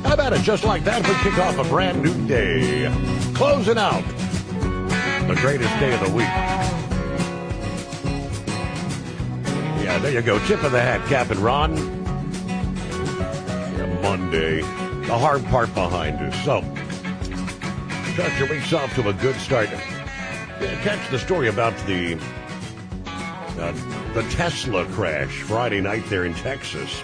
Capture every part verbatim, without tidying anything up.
How about it? Just like that, we kick off a brand new day. Closing out the greatest day of the week. Yeah, there you go. Tip of the hat, Cap and Ron. Yeah, Monday. The hard part behind us. So, start your weeks off to a good start. Yeah, catch the story about the uh, the Tesla crash Friday night there in Texas.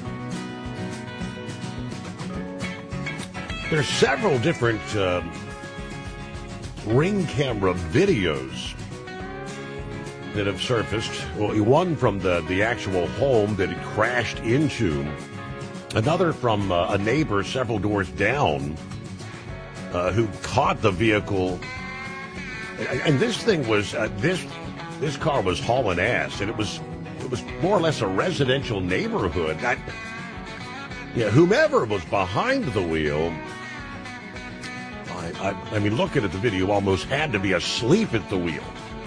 There's several different uh, ring camera videos that have surfaced. Well, one from the, the actual home that it crashed into. Another from uh, a neighbor several doors down uh, who caught the vehicle. And, and this thing was, uh, this this car was hauling ass. And it was, it was more or less a residential neighborhood. I, yeah, whomever was behind the wheel... I, I mean, looking at the video, almost had to be asleep at the wheel.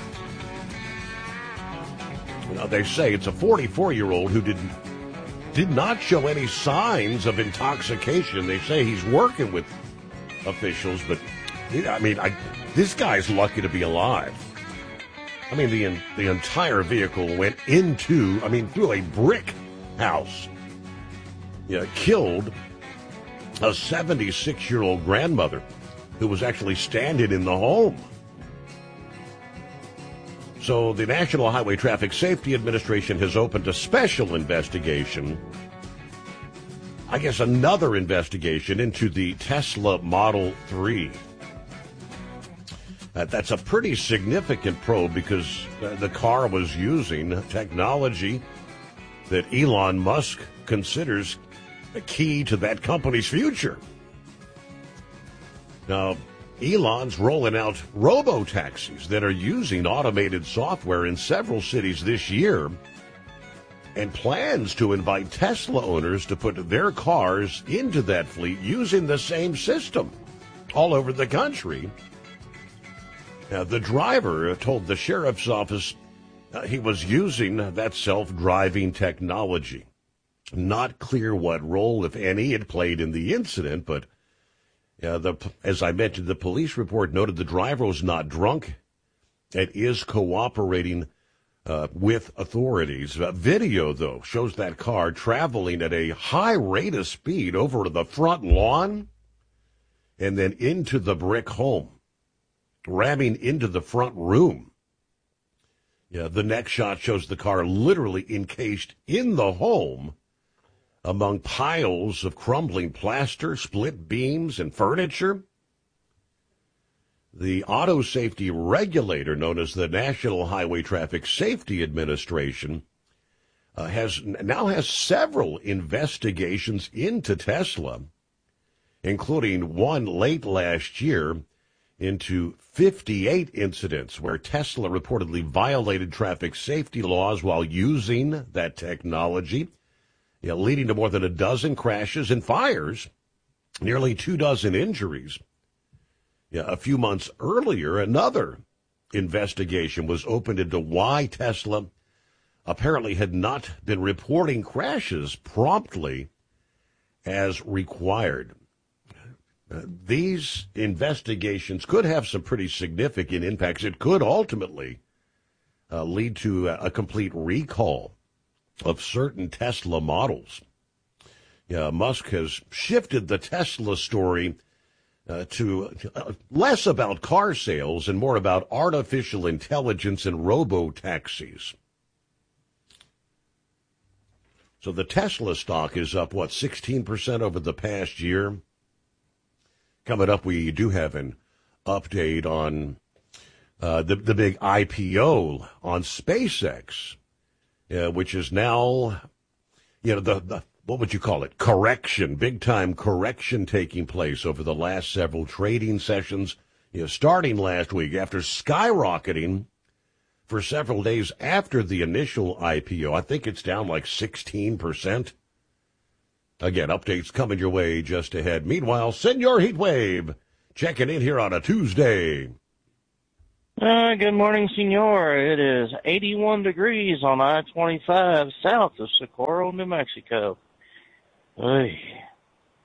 Now, they say it's a forty-four-year-old who did, did not show any signs of intoxication. They say he's working with officials, but, I mean, I, this guy's lucky to be alive. I mean, the, the entire vehicle went into, I mean, through a brick house. Yeah, killed a seventy-six-year-old grandmother who was actually standing in the home. So the National Highway Traffic Safety Administration has opened a special investigation, I guess another investigation into the Tesla Model three. Uh, that's a pretty significant probe because uh, the car was using technology that Elon Musk considers a key to that company's future. Now, Elon's rolling out robo-taxis that are using automated software in several cities this year and plans to invite Tesla owners to put their cars into that fleet using the same system all over the country. Now, the driver told the sheriff's office uh, he was using that self-driving technology. Not clear what role, if any, it played in the incident, but Uh, the, as I mentioned, the police report noted the driver was not drunk and is cooperating uh, with authorities. Uh, video, though, shows that car traveling at a high rate of speed over the front lawn and then into the brick home, ramming into the front room. Yeah, the next shot shows the car literally encased in the home among piles of crumbling plaster, split beams, and furniture. The auto safety regulator, known as the National Highway Traffic Safety Administration, uh, has now has several investigations into Tesla, including one late last year into fifty-eight incidents where Tesla reportedly violated traffic safety laws while using that technology. Yeah, leading to more than a dozen crashes and fires, nearly two dozen injuries. Yeah, a few months earlier, another investigation was opened into why Tesla apparently had not been reporting crashes promptly as required. Uh, these investigations could have some pretty significant impacts. It could ultimately uh, lead to a, a complete recall of certain Tesla models. Yeah, Musk has shifted the Tesla story uh, to uh, less about car sales and more about artificial intelligence and robo-taxis. So the Tesla stock is up, what, sixteen percent over the past year? Coming up, we do have an update on uh, the, the big I P O on SpaceX. Uh, which is now, you know, the, the, what would you call it, correction, big-time correction taking place over the last several trading sessions, you know, starting last week after skyrocketing for several days after the initial I P O. I think it's down like sixteen percent. Again, updates coming your way just ahead. Meanwhile, Senor Heatwave checking in here on a Tuesday. Uh, good morning, senor. It is eighty-one degrees on I twenty-five south of Socorro, New Mexico. Oy.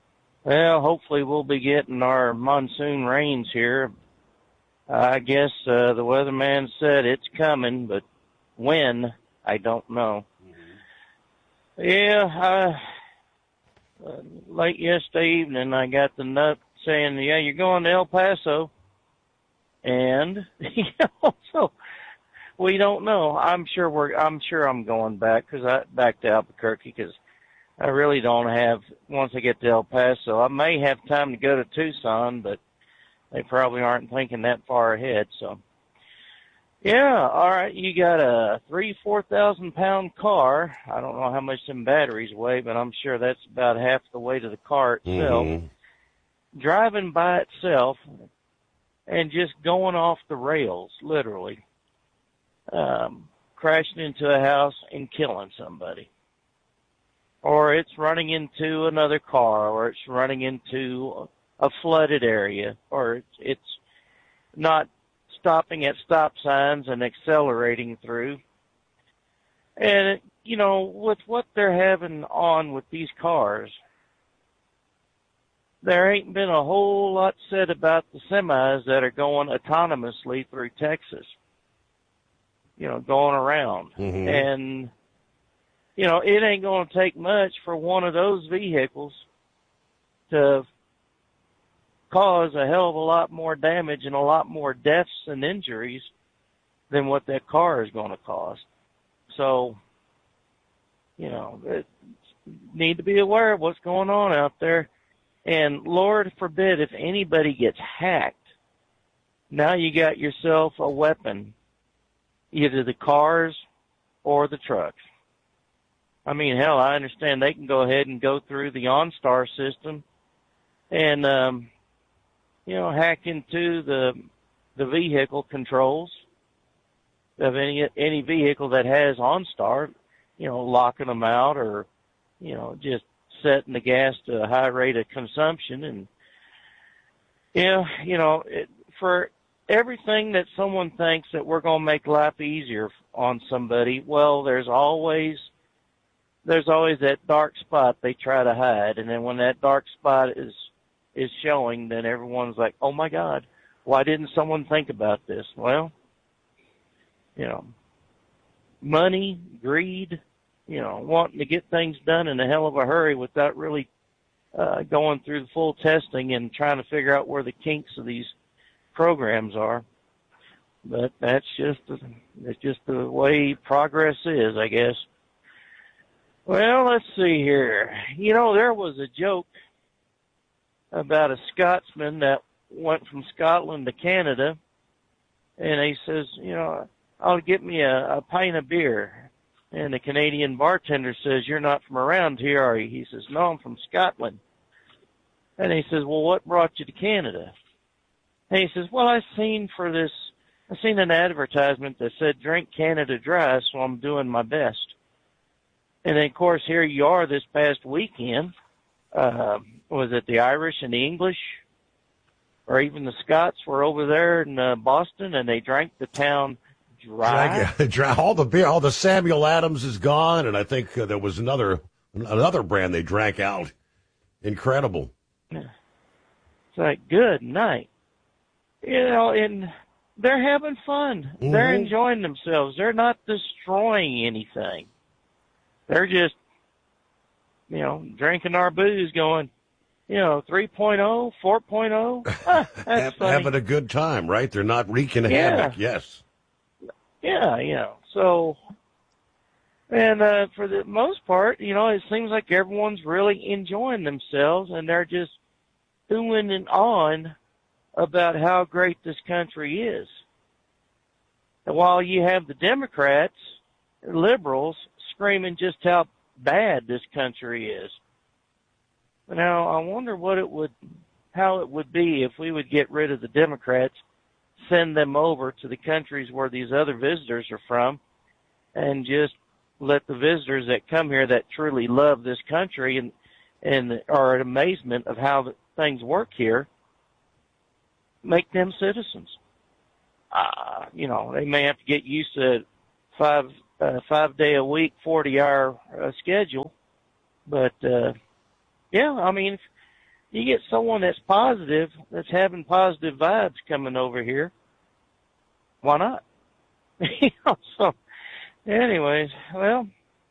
Well, hopefully we'll be getting our monsoon rains here. I guess uh, the weatherman said it's coming, but when, I don't know. Mm-hmm. Yeah, I, uh, late yesterday evening, I got the nut saying, yeah, you're going to El Paso. And, you know, so we don't know. I'm sure we're, I'm sure I'm going back because I, back to Albuquerque because I really don't have, once I get to El Paso, I may have time to go to Tucson, but they probably aren't thinking that far ahead. So, yeah, all right, you got a three, four thousand pound car. I don't know how much them batteries weigh, but I'm sure that's about half the weight of the car itself. Mm-hmm. Driving by itself and just going off the rails, literally, um, crashing into a house and killing somebody. Or it's running into another car, or it's running into a flooded area, or it's, it's not stopping at stop signs and accelerating through. And, you know, with what they're having on with these cars, there ain't been a whole lot said about the semis that are going autonomously through Texas, you know, going around. Mm-hmm. And, you know, it ain't going to take much for one of those vehicles to cause a hell of a lot more damage and a lot more deaths and injuries than what that car is going to cost. So, you know, it, need to be aware of what's going on out there. And Lord forbid if anybody gets hacked, now you got yourself a weapon, either the cars or the trucks. I mean, hell, I understand they can go ahead and go through the OnStar system and, um, you know, hack into the the vehicle controls of any any vehicle that has OnStar, you know, locking them out or, you know, just setting the gas to a high rate of consumption. And, you know, you know, it, for everything that someone thinks that we're going to make life easier on somebody, well, there's always there's always that dark spot they try to hide. And then when that dark spot is is showing, then everyone's like, oh my God, why didn't someone think about this? Well, you know, money, greed, you know, wanting to get things done in a hell of a hurry without really uh, going through the full testing and trying to figure out where the kinks of these programs are. But that's just the, that's just the way progress is, I guess. Well, let's see here. You know, there was a joke about a Scotsman that went from Scotland to Canada, and he says, you know, I'll get me a, a pint of beer. And the Canadian bartender says, you're not from around here, are you? He says, no, I'm from Scotland. And he says, well, what brought you to Canada? And he says, well, I seen for this, I seen an advertisement that said, drink Canada Dry, so I'm doing my best. And then, of course, here you are this past weekend. Uh, was it the Irish and the English, or even the Scots were over there in uh, Boston, and they drank the town dry. dry. All the beer, all the Samuel Adams is gone, and I think uh, there was another another brand they drank out. Incredible. It's like, good night. You know, and they're having fun. Mm-hmm. They're enjoying themselves. They're not destroying anything. They're just, you know, drinking our booze going, you know, three point oh, four point oh. Ah, that's funny. Having a good time, right? They're not wreaking yeah. havoc, yes. Yeah, you know, so, and uh, for the most part, you know, it seems like everyone's really enjoying themselves, and they're just oohing and on about how great this country is. And while you have the Democrats, liberals, screaming just how bad this country is. Now, I wonder what it would, how it would be if we would get rid of the Democrats, send them over to the countries where these other visitors are from, and just let the visitors that come here that truly love this country and and are in amazement of how things work here, make them citizens. Uh, you know, they may have to get used to five uh, five day a week, forty hour uh, schedule, but uh, yeah, I mean, you get someone that's positive, that's having positive vibes coming over here. Why not? You know, so, anyways, well,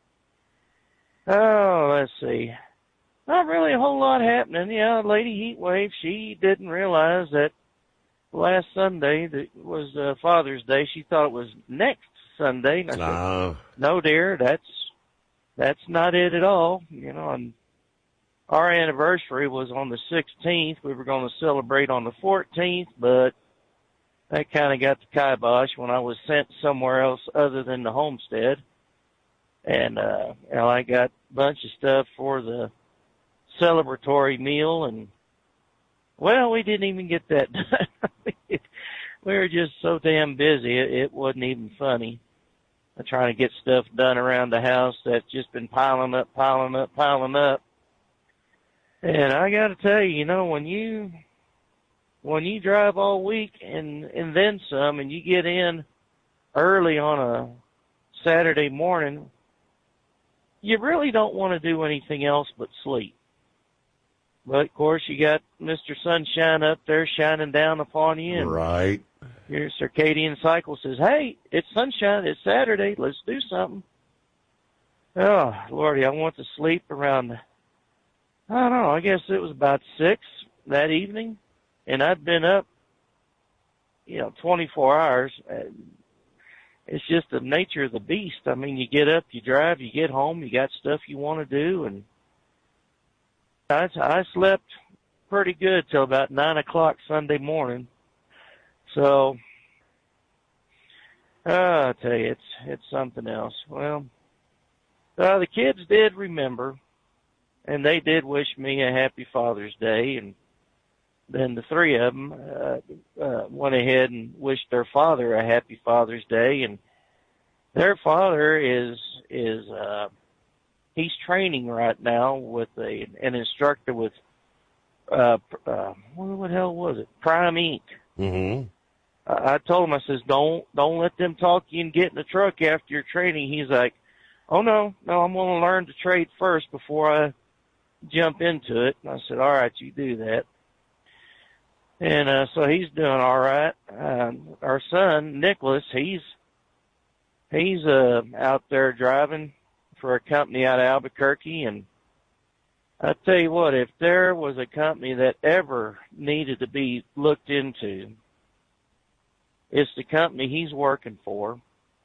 oh, let's see. Not really a whole lot happening. Yeah, Lady Heatwave, she didn't realize that last Sunday that was uh, Father's Day. She thought it was next Sunday. And I said, uh, no, dear, that's that's not it at all. You know, and our anniversary was on the sixteenth. We were going to celebrate on the fourteenth, but that kind of got the kibosh when I was sent somewhere else other than the homestead. And, uh, you know, I got a bunch of stuff for the celebratory meal, and, well, we didn't even get that done. We were just so damn busy, it, it wasn't even funny. I'm trying to get stuff done around the house that's just been piling up, piling up, piling up. And I got to tell you, you know, when you when you drive all week and and then some, and you get in early on a Saturday morning, you really don't want to do anything else but sleep. But of course, you got Mister Sunshine up there shining down upon you, and right. Your circadian cycle says, "Hey, it's sunshine. It's Saturday. Let's do something." Oh, Lordy, I want to sleep around, I don't know, I guess it was about six that evening, and I'd been up, you know, twenty-four hours. It's just the nature of the beast. I mean, you get up, you drive, you get home, you got stuff you want to do, and I, I slept pretty good till about nine o'clock Sunday morning. So, uh, I tell you, it's it's something else. Well, uh, the kids did remember, and they did wish me a happy Father's Day, and then the three of them uh, uh, went ahead and wished their father a happy Father's Day, and their father is is uh, he's training right now with a an instructor with uh, uh, what the hell was it? Prime Incorporated. Mm-hmm. I told him, I says, don't don't let them talk you and get in the truck after your training. He's like, oh, no, no, I'm going to learn to trade first before I jump into it. And I said, all right, you do that. And uh, so he's doing all right. Uh, our son, Nicholas, he's he's uh, out there driving for a company out of Albuquerque. And I tell you what, if there was a company that ever needed to be looked into, it's the company he's working for,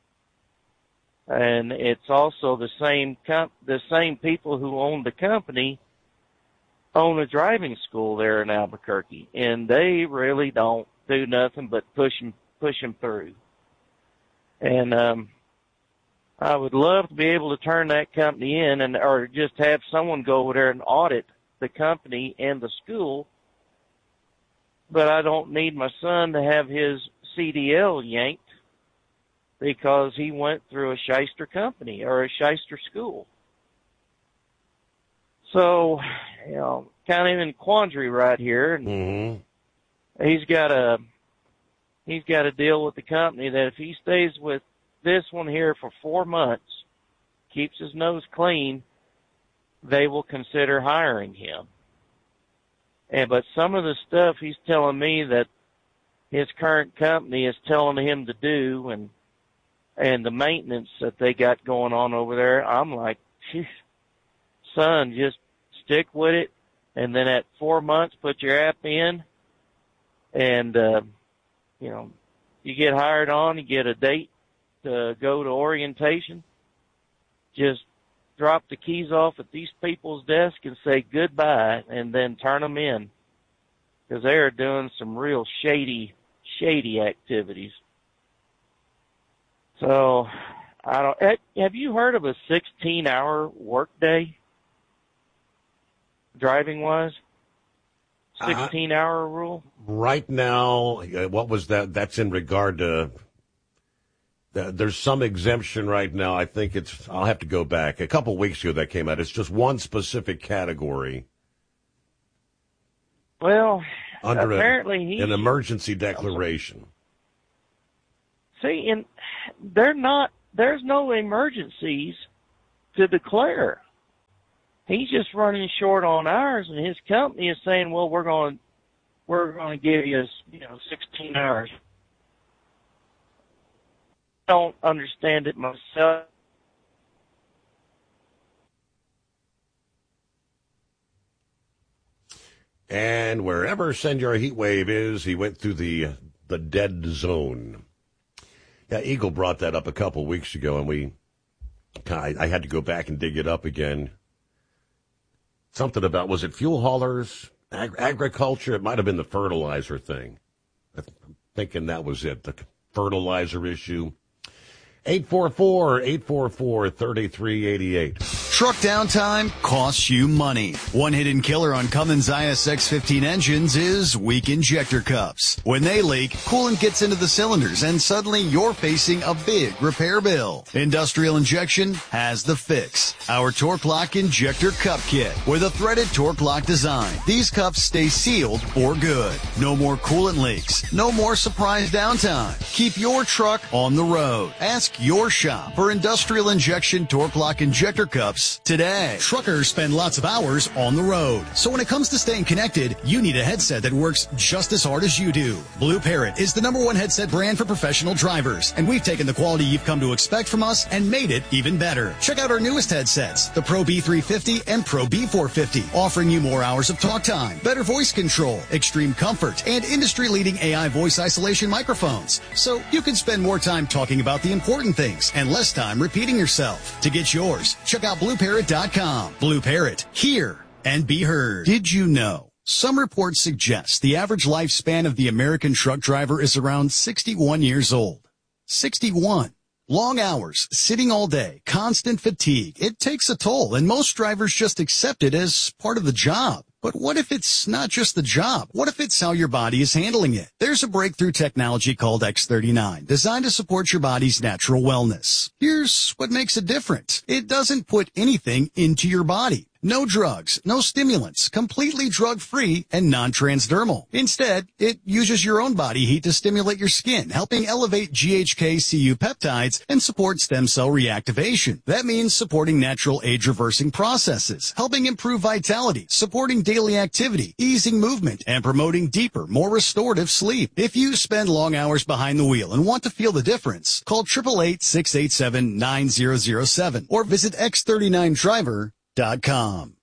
and it's also the same comp- the same people who own the company own a driving school there in Albuquerque, and they really don't do nothing but push him push him through. And um, I would love to be able to turn that company in, and or just have someone go over there and audit the company and the school. But I don't need my son to have his C D L yanked because he went through a shyster company or a shyster school. So, you know, kind of in quandary right here. And mm-hmm. he's got a he's got to deal with the company that if he stays with this one here for four months, keeps his nose clean, they will consider hiring him. And but some of the stuff he's telling me that his current company is telling him to do, and and the maintenance that they got going on over there, I'm like, son, just stick with it, and then at four months, put your app in, and uh, you know, you get hired on, you get a date to go to orientation. Just drop the keys off at these people's desk and say goodbye, and then turn them in, because they are doing some real shady. shady activities. So, I don't, have you heard of a sixteen hour workday? Driving wise? sixteen hour rule? Right now, what was that? That's in regard to, there's some exemption right now. I think it's, I'll have to go back. A couple weeks ago that came out. It's just one specific category. Well, under apparently a, an emergency declaration. See, and they're not, there's no emergencies to declare. He's just running short on hours, and his company is saying, well, we're going, we're going to give you, you know, sixteen hours. I don't understand it myself. And wherever Senor Heatwave is, he went through the the dead zone. Yeah, Eagle brought that up a couple weeks ago, and we, I, I had to go back and dig it up again. Something about, was it fuel haulers, ag- agriculture? It might have been the fertilizer thing. I'm thinking that was it, the fertilizer issue. eight four four, eight four four, three three eight eight. Truck downtime costs you money. One hidden killer on Cummins I S X fifteen engines is weak injector cups. When they leak, coolant gets into the cylinders and suddenly you're facing a big repair bill. Industrial Injection has the fix. Our Torque Lock Injector Cup Kit with a threaded Torque Lock design. These cups stay sealed for good. No more coolant leaks. No more surprise downtime. Keep your truck on the road. Ask your shop for Industrial Injection Torque Lock Injector Cups today. Truckers spend lots of hours on the road. So when it comes to staying connected, you need a headset that works just as hard as you do. Blue Parrot is the number one headset brand for professional drivers, and we've taken the quality you've come to expect from us and made it even better. Check out our newest headsets, the Pro B three fifty and Pro B four fifty, offering you more hours of talk time, better voice control, extreme comfort, and industry-leading A I voice isolation microphones. So you can spend more time talking about the important things and less time repeating yourself. To get yours, check out blue parrot dot com. Blue Parrot, hear and be heard. Did you know? Some reports suggest the average lifespan of the American truck driver is around sixty-one years old. sixty-one. Long hours, sitting all day, constant fatigue. It takes a toll, and most drivers just accept it as part of the job. But what if it's not just the job? What if it's how your body is handling it? There's a breakthrough technology called X thirty-nine, designed to support your body's natural wellness. Here's what makes it different. It doesn't put anything into your body. No drugs, no stimulants, completely drug-free and non-transdermal. Instead, it uses your own body heat to stimulate your skin, helping elevate G H K C U peptides and support stem cell reactivation. That means supporting natural age-reversing processes, helping improve vitality, supporting daily activity, easing movement, and promoting deeper, more restorative sleep. If you spend long hours behind the wheel and want to feel the difference, call eight eight eight, six eight seven, nine zero zero seven or visit x thirty-nine driver dot com.